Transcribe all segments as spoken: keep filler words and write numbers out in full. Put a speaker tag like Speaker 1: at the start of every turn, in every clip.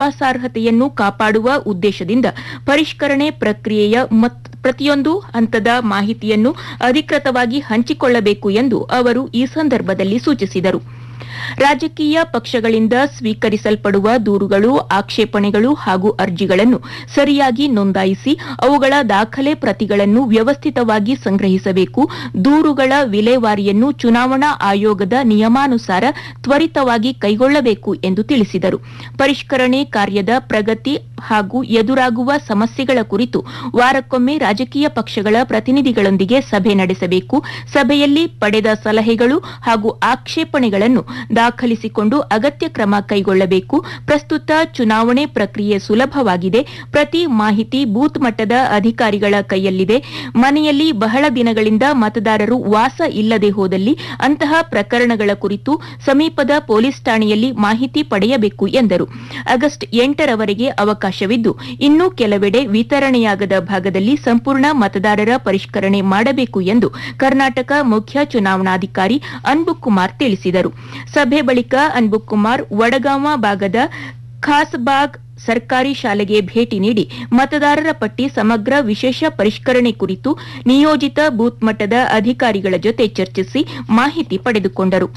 Speaker 1: ವಿಶ್ವಾಸಾರ್ಹತೆಯನ್ನು ಕಾಪಾಡುವ ಉದ್ದೇಶದಿಂದ ಪರಿಷ್ಕರಣೆ ಪ್ರಕ್ರಿಯೆಯ ಪ್ರತಿಯೊಂದು ಹಂತದ ಮಾಹಿತಿಯನ್ನು ಅಧಿಕೃತವಾಗಿ ಹಂಚಿಕೊಳ್ಳಬೇಕು ಎಂದು ಅವರು ಈ ಸಂದರ್ಭದಲ್ಲಿ ಸೂಚಿಸಿದರು. ರಾಜಕೀಯ ಪಕ್ಷಗಳಿಂದ ಸ್ವೀಕರಿಸಲ್ಪಡುವ ದೂರುಗಳು, ಆಕ್ಷೇಪಣೆಗಳು ಹಾಗೂ ಅರ್ಜಿಗಳನ್ನು ಸರಿಯಾಗಿ ನೋಂದಾಯಿಸಿ ಅವುಗಳ ದಾಖಲೆ ಪ್ರತಿಗಳನ್ನು ವ್ಯವಸ್ಥಿತವಾಗಿ ಸಂಗ್ರಹಿಸಬೇಕು. ದೂರುಗಳ ವಿಲೇವಾರಿಯನ್ನು ಚುನಾವಣಾ ಆಯೋಗದ ನಿಯಮಾನುಸಾರ ತ್ವರಿತವಾಗಿ ಕೈಗೊಳ್ಳಬೇಕು ಎಂದು ತಿಳಿಸಿದರು. ಪರಿಷ್ಕರಣೆ ಕಾರ್ಯದ ಪ್ರಗತಿ ಹಾಗೂ ಎದುರಾಗುವ ಸಮಸ್ಯೆಗಳ ಕುರಿತು ವಾರಕ್ಕೊಮ್ಮೆ ರಾಜಕೀಯ ಪಕ್ಷಗಳ ಪ್ರತಿನಿಧಿಗಳೊಂದಿಗೆ ಸಭೆ ನಡೆಸಬೇಕು. ಸಭೆಯಲ್ಲಿ ಪಡೆದ ಸಲಹೆಗಳು ಹಾಗೂ ಆಕ್ಷೇಪಣೆಗಳನ್ನು ದಾಖಲಿಸಿಕೊಂಡು ಅಗತ್ಯ ಕ್ರಮ ಕೈಗೊಳ್ಳಬೇಕು. ಪ್ರಸ್ತುತ ಚುನಾವಣೆ ಪ್ರಕ್ರಿಯೆ ಸುಲಭವಾಗಿದೆ. ಪ್ರತಿ ಮಾಹಿತಿ ಬೂತ್ ಮಟ್ಟದ ಅಧಿಕಾರಿಗಳ ಕೈಯಲ್ಲಿದೆ. ಮನೆಯಲ್ಲಿ ಬಹಳ ದಿನಗಳಿಂದ ಮತದಾರರು ವಾಸ ಇಲ್ಲದೆ ಹೋದಲ್ಲಿ ಅಂತಹ ಪ್ರಕರಣಗಳ ಕುರಿತು ಸಮೀಪದ ಪೊಲೀಸ್ ಠಾಣೆಯಲ್ಲಿ ಮಾಹಿತಿ ಪಡೆಯಬೇಕು ಎಂದರು. ಆಗಸ್ಟ್ ಎಂಟರವರೆಗೆ ಅವಕಾಶವಿದ್ದು ಇನ್ನೂ ಕೆಲವೆಡೆ ವಿತರಣೆಯಾಗದ ಭಾಗದಲ್ಲಿ ಸಂಪೂರ್ಣ ಮತದಾರರ ಪರಿಷ್ಕರಣೆ ಮಾಡಬೇಕು ಎಂದು ಕರ್ನಾಟಕ ಮುಖ್ಯ ಚುನಾವಣಾಧಿಕಾರಿ ಅನ್ಬುಕುಮಾರ್ ತಿಳಿಸಿದರು. ಸಭೆ ಬಳಿಕ ಅನ್ಬುಕುಮಾರ್ ವಡಗಾಂವ ಭಾಗದ ಖಾಸ್ಬಾಗ್ ಸರ್ಕಾರಿ ಶಾಲೆಗೆ ಭೇಟಿ ನೀಡಿ ಮತದಾರರ ಪಟ್ಟಿ ಸಮಗ್ರ ವಿಶೇಷ ಪರಿಷ್ಕರಣೆ ಕುರಿತು ನಿಯೋಜಿತ ಬೂತ್ ಮಟ್ಟದ ಅಧಿಕಾರಿಗಳ ಜೊತೆ ಚರ್ಚಿಸಿ ಮಾಹಿತಿ ಪಡೆದುಕೊಂಡರು.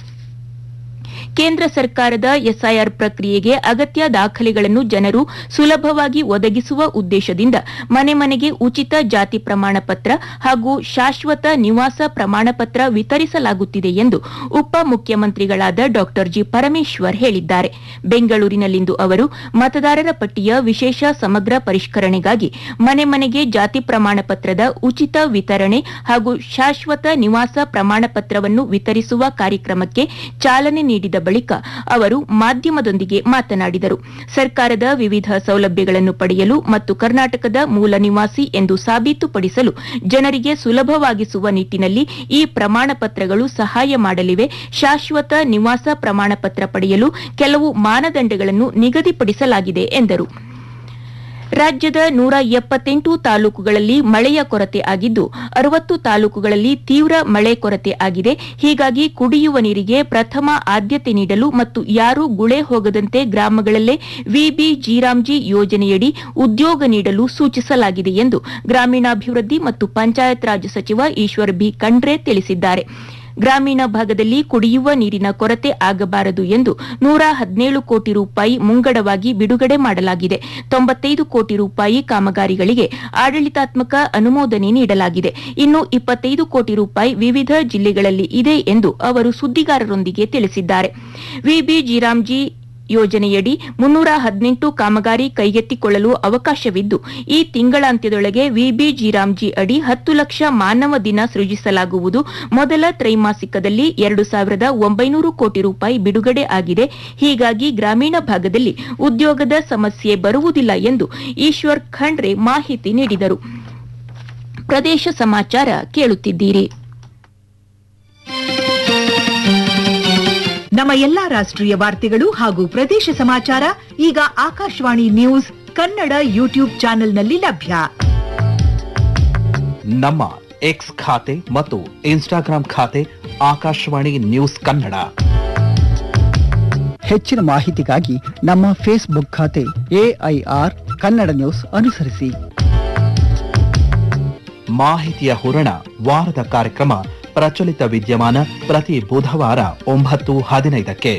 Speaker 1: ಕೇಂದ್ರ ಸರ್ಕಾರದ ಎಸ್ಐಆರ್ ಪ್ರಕ್ರಿಯೆಗೆ ಅಗತ್ಯ ದಾಖಲೆಗಳನ್ನು ಜನರು ಸುಲಭವಾಗಿ ಒದಗಿಸುವ ಉದ್ದೇಶದಿಂದ ಮನೆ ಮನೆಗೆ ಉಚಿತ ಜಾತಿ ಪ್ರಮಾಣ ಪತ್ರ ಹಾಗೂ ಶಾಶ್ವತ ನಿವಾಸ ಪ್ರಮಾಣ ಪತ್ರ ವಿತರಿಸಲಾಗುತ್ತಿದೆ ಎಂದು ಉಪಮುಖ್ಯಮಂತ್ರಿಗಳಾದ ಡಾ ಜಿ ಪರಮೇಶ್ವರ್ ಹೇಳಿದ್ದಾರೆ. ಬೆಂಗಳೂರಿನಲ್ಲಿಂದು ಅವರು ಮತದಾರರ ಪಟ್ಟಿಯ ವಿಶೇಷ ಸಮಗ್ರ ಪರಿಷ್ಕರಣೆಗಾಗಿ ಮನೆ ಮನೆಗೆ ಜಾತಿ ಪ್ರಮಾಣ ಪತ್ರದ ಉಚಿತ ವಿತರಣೆ ಹಾಗೂ ಶಾಶ್ವತ ನಿವಾಸ ಪ್ರಮಾಣ ಪತ್ರವನ್ನು ವಿತರಿಸುವ ಕಾರ್ಯಕ್ರಮಕ್ಕೆ ಚಾಲನೆ ನೀಡಿದ ಬಳಿಕ ಅವರು ಮಾಧ್ಯಮದೊಂದಿಗೆ ಮಾತನಾಡಿದರು. ಸರ್ಕಾರದ ವಿವಿಧ ಸೌಲಭ್ಯಗಳನ್ನು ಪಡೆಯಲು ಮತ್ತು ಕರ್ನಾಟಕದ ಮೂಲ ನಿವಾಸಿ ಎಂದು ಸಾಬೀತುಪಡಿಸಲು ಜನರಿಗೆ ಸುಲಭವಾಗಿಸುವ ನಿಟ್ಟಿನಲ್ಲಿ ಈ ಪ್ರಮಾಣ ಪತ್ರಗಳು ಸಹಾಯ ಮಾಡಲಿವೆ. ಶಾಶ್ವತ ನಿವಾಸ ಪ್ರಮಾಣ ಪತ್ರ ಪಡೆಯಲು ಕೆಲವು ಮಾನದಂಡಗಳನ್ನು ನಿಗದಿಪಡಿಸಲಾಗಿದೆ ಎಂದರು. ರಾಜ್ಯದ ನೂರ ಎಪ್ಪತ್ತೆಂಟು ತಾಲೂಕುಗಳಲ್ಲಿ ಮಳೆಯ ಕೊರತೆ ಆಗಿದ್ದು ಅರವತ್ತು ತಾಲೂಕುಗಳಲ್ಲಿ ತೀವ್ರ ಮಳೆ ಕೊರತೆ ಆಗಿದೆ. ಹೀಗಾಗಿ ಕುಡಿಯುವ ನೀರಿಗೆ ಪ್ರಥಮ ಆದ್ಯತೆ ನೀಡಲು ಮತ್ತು ಯಾರೂ ಗುಳೆ ಹೋಗದಂತೆ ಗ್ರಾಮಗಳಲ್ಲೇ ವಿಬಿ ಜೀರಾಮ್ಜಿ ಯೋಜನೆಯಡಿ ಉದ್ಯೋಗ ನೀಡಲು ಸೂಚಿಸಲಾಗಿದೆ ಎಂದು ಗ್ರಾಮೀಣಾಭಿವೃದ್ಧಿ ಮತ್ತು ಪಂಚಾಯತ್ ರಾಜ್ ಸಚಿವ ಈಶ್ವರ್ ಬಿ ಖಂಡ್ರೆ ತಿಳಿಸಿದ್ದಾರೆ. ಗ್ರಾಮೀಣ ಭಾಗದಲ್ಲಿ ಕುಡಿಯುವ ನೀರಿನ ಕೊರತೆ ಆಗಬಾರದು ಎಂದು ನೂರ ಹದಿನೇಳು ಕೋಟಿ ರೂಪಾಯಿ ಮುಂಗಡವಾಗಿ ಬಿಡುಗಡೆ ಮಾಡಲಾಗಿದೆ. ತೊಂಬತ್ತೈದು ಕೋಟಿ ರೂಪಾಯಿ ಕಾಮಗಾರಿಗಳಿಗೆ ಆಡಳಿತಾತ್ಮಕ ಅನುಮೋದನೆ ನೀಡಲಾಗಿದೆ. ಇನ್ನು ಇಪ್ಪತ್ತೈದು ಕೋಟಿ ರೂಪಾಯಿ ವಿವಿಧ ಜಿಲ್ಲೆಗಳಲ್ಲಿ ಇದೆ ಎಂದು ಅವರು ಸುದ್ದಿಗಾರರೊಂದಿಗೆ ತಿಳಿಸಿದ್ದಾರೆ. ವಿಬಿ ಜೀರಾಮ್ಜಿ ಯೋಜನೆಯಡಿ ಮುನ್ನೂರ ಹದಿನೆಂಟು ಕಾಮಗಾರಿ ಕೈಗೆತ್ತಿಕೊಳ್ಳಲು ಅವಕಾಶವಿದ್ದು ಈ ತಿಂಗಳಾಂತ್ಯದೊಳಗೆ ವಿಬಿ ಜೀರಾಮ್ಜಿ ಅಡಿ ಹತ್ತು ಲಕ್ಷ ಮಾನವ ದಿನ ಸೃಜಿಸಲಾಗುವುದು. ಮೊದಲ ತ್ರೈಮಾಸಿಕದಲ್ಲಿ ಎರಡು ಸಾವಿರದ ಒಂಬೈನೂರು ಕೋಟಿ ರೂಪಾಯಿ ಬಿಡುಗಡೆ ಆಗಿದೆ. ಹೀಗಾಗಿ ಗ್ರಾಮೀಣ ಭಾಗದಲ್ಲಿ ಉದ್ಯೋಗದ ಸಮಸ್ಯೆ ಬರುವುದಿಲ್ಲ ಎಂದು ಈಶ್ವರ್ ಖಂಡ್ರೆ ಮಾಹಿತಿ ನೀಡಿದರು. ಪ್ರದೇಶ ಸಮಾಚಾರ ಕೇಳುತ್ತಿದ್ದೀರಿ.
Speaker 2: ನಮ್ಮ ಎಲ್ಲಾ ರಾಷ್ಟ್ರೀಯ ವಾರ್ತೆಗಳು ಹಾಗೂ ಪ್ರದೇಶ ಸಮಾಚಾರ ಈಗ ಆಕಾಶವಾಣಿ ನ್ಯೂಸ್ ಕನ್ನಡ ಯೂಟ್ಯೂಬ್ ಚಾನೆಲ್ನಲ್ಲಿ ಲಭ್ಯ.
Speaker 3: ನಮ್ಮ ಎಕ್ಸ್ ಖಾತೆ ಮತ್ತು ಇನ್ಸ್ಟಾಗ್ರಾಂ ಖಾತೆ ಆಕಾಶವಾಣಿ ನ್ಯೂಸ್ ಕನ್ನಡ.
Speaker 4: ಹೆಚ್ಚಿನ ಮಾಹಿತಿಗಾಗಿ ನಮ್ಮ ಫೇಸ್ಬುಕ್ ಖಾತೆ ಎಐಆರ್ ಕನ್ನಡ ನ್ಯೂಸ್ ಅನುಸರಿಸಿ.
Speaker 3: ಮಾಹಿತಿಯ ಹೂರಣ ವಾರದ ಕಾರ್ಯಕ್ರಮ ಪ್ರಚಲಿತ ವಿದ್ಯಮಾನ ಪ್ರತಿ ಬುಧವಾರ ಒಂಬತ್ತು ಹದಿನೈದಕ್ಕೆ.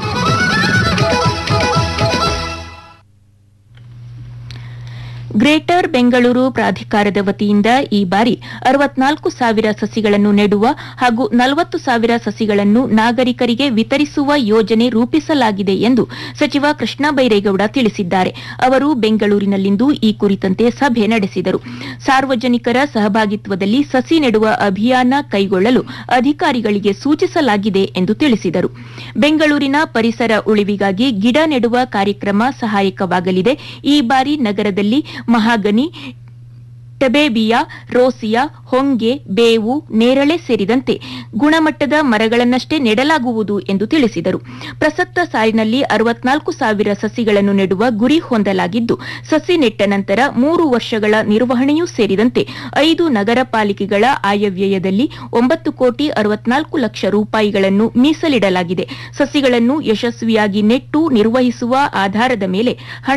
Speaker 1: ಗ್ರೇಟರ್ ಬೆಂಗಳೂರು ಪ್ರಾಧಿಕಾರದ ವತಿಯಿಂದ ಈ ಬಾರಿ ಅರವತ್ನಾಲ್ಕು ಸಾವಿರ ಸಸಿಗಳನ್ನು ನೆಡುವ ಹಾಗೂ ನಲವತ್ತು ಸಾವಿರ ಸಸಿಗಳನ್ನು ನಾಗರಿಕರಿಗೆ ವಿತರಿಸುವ ಯೋಜನೆ ರೂಪಿಸಲಾಗಿದೆ ಎಂದು ಸಚಿವ ಕೃಷ್ಣ ಬೈರೇಗೌಡ ತಿಳಿಸಿದ್ದಾರೆ. ಅವರು ಬೆಂಗಳೂರಿನಲ್ಲಿಂದು ಈ ಕುರಿತಂತೆ ಸಭೆ ನಡೆಸಿದರು. ಸಾರ್ವಜನಿಕರ ಸಹಭಾಗಿತ್ವದಲ್ಲಿ ಸಸಿ ನೆಡುವ ಅಭಿಯಾನ ಕೈಗೊಳ್ಳಲು ಅಧಿಕಾರಿಗಳಿಗೆ ಸೂಚಿಸಲಾಗಿದೆ ಎಂದು ತಿಳಿಸಿದರು. ಬೆಂಗಳೂರಿನ ಪರಿಸರ ಉಳಿವಿಗಾಗಿ ಗಿಡ ನೆಡುವ ಕಾರ್ಯಕ್ರಮ ಸಹಾಯಕವಾಗಲಿದೆ. ಈ ಬಾರಿ ನಗರದಲ್ಲಿ ಮಹಾಗನಿ, ಟಬೇಬಿಯಾ, ರೋಸಿಯಾ, ಹೊಂಗೆ, ಬೇವು, ನೇರಳೆ ಸೇರಿದಂತೆ ಗುಣಮಟ್ಟದ ಮರಗಳನ್ನಷ್ಟೇ ನೆಡಲಾಗುವುದು ಎಂದು ತಿಳಿಸಿದರು. ಪ್ರಸಕ್ತ ಸಾಲಿನಲ್ಲಿ ಅರವತ್ನಾಲ್ಕು ಸಾವಿರ ಸಸಿಗಳನ್ನು ನೆಡುವ ಗುರಿ ಹೊಂದಲಾಗಿದ್ದು ಸಸಿ ನೆಟ್ಟ ನಂತರ ಮೂರು ವರ್ಷಗಳ ನಿರ್ವಹಣೆಯೂ ಸೇರಿದಂತೆ ಐದು ನಗರ ಪಾಲಿಕೆಗಳ ಆಯವ್ಯಯದಲ್ಲಿ ಒಂಬತ್ತು ಕೋಟಿ ಅರವತ್ನಾಲ್ಕು ಲಕ್ಷ ರೂಪಾಯಿಗಳನ್ನು ಮೀಸಲಿಡಲಾಗಿದೆ. ಸಸಿಗಳನ್ನು ಯಶಸ್ವಿಯಾಗಿ ನೆಟ್ಟು ನಿರ್ವಹಿಸುವ ಆಧಾರದ ಮೇಲೆ ಹಣ